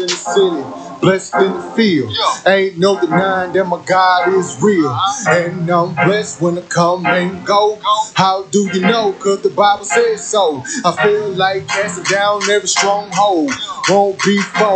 in the city, blessed in the field. Ain't no denying that my God is real. And I'm blessed when I come and go. How do you know? Cause the Bible says so. I feel like casting down every stronghold. Won't be far.